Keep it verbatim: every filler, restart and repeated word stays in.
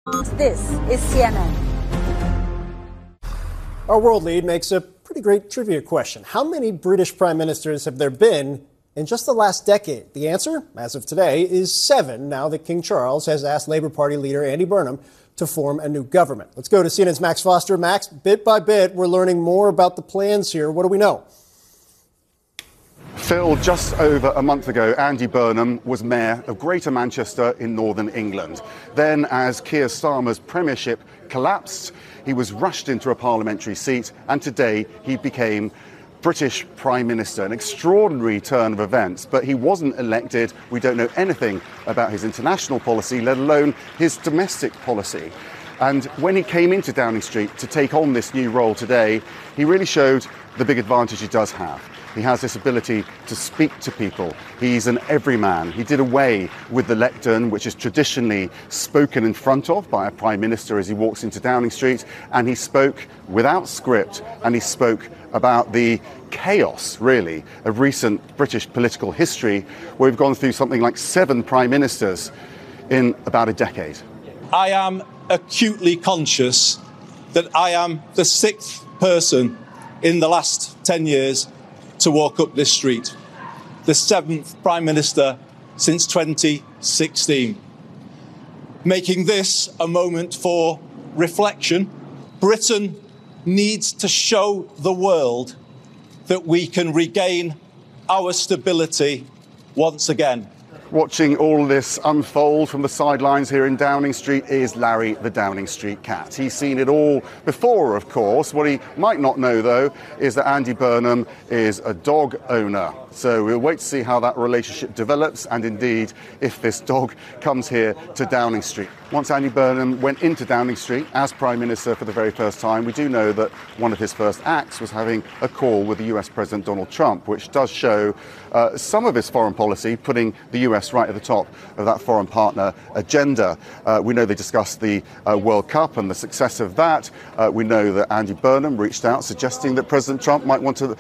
This is C N N. Our world lead makes a pretty great trivia question. How many British prime ministers have there been in just the last decade? The answer, as of today, is seven, now that King Charles has asked Labour Party leader Andy Burnham to form a new government. Let's go to C N N's Max Foster. Max, bit by bit, we're learning more about the plans here. What do we know? Phil, just over a month ago, Andy Burnham was Mayor of Greater Manchester in Northern England. Then, as Keir Starmer's premiership collapsed, he was rushed into a parliamentary seat, and today he became British Prime Minister. An extraordinary turn of events, but he wasn't elected. We don't know anything about his international policy, let alone his domestic policy. And when he came into Downing Street to take on this new role today, he really showed the big advantage he does have. He has this ability to speak to people. He's an everyman. He did away with the lectern, which is traditionally spoken in front of by a Prime Minister as he walks into Downing Street, and he spoke without script, and he spoke about the chaos, really, of recent British political history, where we've gone through something like seven Prime Ministers in about a decade. I am acutely conscious that I am the sixth person in the last ten years to walk up this street, the seventh Prime Minister since twenty sixteen. Making this a moment for reflection, Britain needs to show the world that we can regain our stability once again. Watching all this unfold from the sidelines here in Downing Street is Larry the Downing Street cat. He's seen it all before, of course. What he might not know, though, is that Andy Burnham is a dog owner. So we'll wait to see how that relationship develops, and indeed if this dog comes here to Downing Street. Once Andy Burnham went into Downing Street as Prime Minister for the very first time, we do know that one of his first acts was having a call with the U S President Donald Trump, which does show uh, some of his foreign policy, putting the U S right at the top of that foreign partner agenda. Uh, we know they discussed the uh, World Cup and the success of that. Uh, we know that Andy Burnham reached out suggesting that President Trump might want to